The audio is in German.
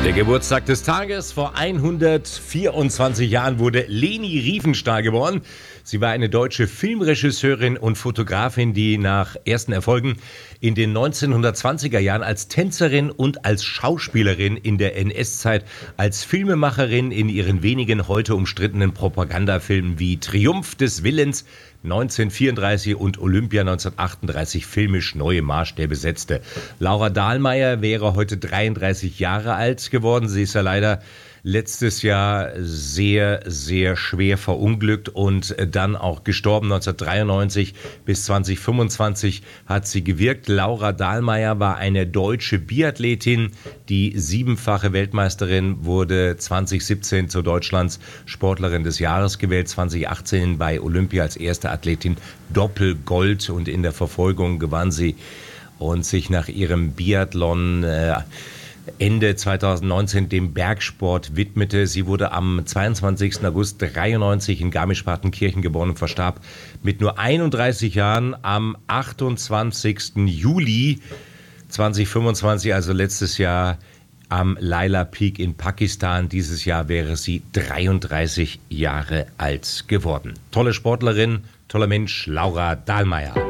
Der Geburtstag des Tages. Vor 124 Jahren wurde Leni Riefenstahl geboren. Sie war eine deutsche Filmregisseurin und Fotografin, die nach ersten Erfolgen in den 1920er Jahren als Tänzerin und als Schauspielerin in der NS-Zeit, als Filmemacherin in ihren wenigen heute umstrittenen Propagandafilmen wie Triumph des Willens 1934 und Olympia 1938 filmisch neue Maßstäbe setzte. Laura Dahlmeier wäre heute 33 Jahre alt geworden. Sie ist ja leider letztes Jahr sehr, sehr schwer verunglückt und dann auch gestorben. 1993 bis 2025 hat sie gewirkt. Laura Dahlmeier war eine deutsche Biathletin. Die siebenfache Weltmeisterin wurde 2017 zu Deutschlands Sportlerin des Jahres gewählt. 2018 bei Olympia als erste Athletin Doppelgold und in der Verfolgung gewann sie und sich nach ihrem Biathlon Ende 2019 dem Bergsport widmete. Sie wurde am 22. August 1993 in Garmisch-Partenkirchen geboren und verstarb mit nur 31 Jahren am 28. Juli 2025, also letztes Jahr am Laila Peak in Pakistan. Dieses Jahr wäre sie 33 Jahre alt geworden. Tolle Sportlerin, toller Mensch, Laura Dahlmeier.